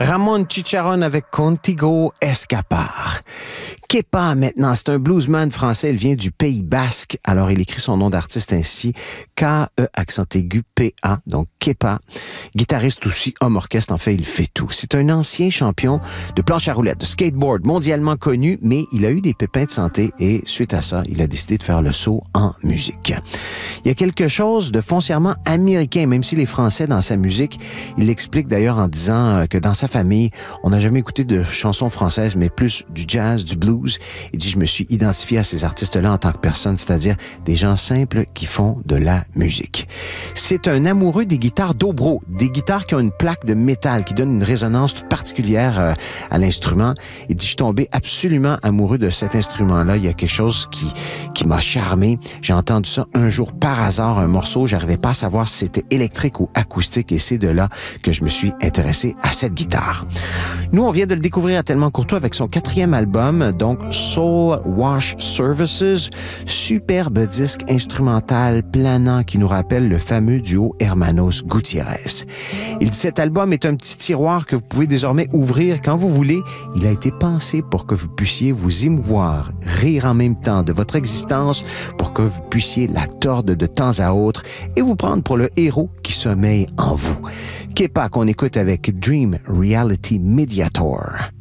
Ramon Chicharrón avec Contigo Escapar. Kepa, maintenant, c'est un bluesman français. Il vient du Pays Basque. Alors, il écrit son nom d'artiste ainsi. K-E accent aigu P-A. Donc, Kepa. Guitariste aussi, homme orchestre. En fait, il fait tout. C'est un ancien champion de planche à roulettes, de skateboard, mondialement connu, mais il a eu des pépins de santé et suite à ça, il a décidé de faire le saut en musique. Il y a quelque chose de foncièrement américain, même si les Français, dans sa musique, il l'explique d'ailleurs en disant que dans sa famille, on n'a jamais écouté de chansons françaises, mais plus du jazz, du blues. Il dit, je me suis identifié à ces artistes-là en tant que personne, c'est-à-dire des gens simples qui font de la musique. C'est un amoureux des guitares dobro, des guitares qui ont une plaque de métal, qui donnent une résonance toute particulière à l'instrument. Il dit, je suis tombé absolument amoureux de cet instrument-là. Il y a quelque chose qui m'a charmé. J'ai entendu ça un jour par hasard, un morceau. J'arrivais pas à savoir si c'était électrique ou acoustique et c'est de là que je me suis intéressé à cette guitare. Nous, on vient de le découvrir à Tellement Courtois avec son 4e album, donc Soul Wash Services, superbe disque instrumental planant qui nous rappelle le fameux duo Hermanos Gutiérrez. Il dit, cet album est un petit tiroir que vous pouvez désormais ouvrir quand vous voulez. Il a été pensé pour que vous puissiez vous émouvoir, rire en même temps de votre existence, pour que vous puissiez la tordre de temps à autre et vous prendre pour le héros qui sommeille en vous. Kepa qu'on écoute avec Dream Reality Mediator.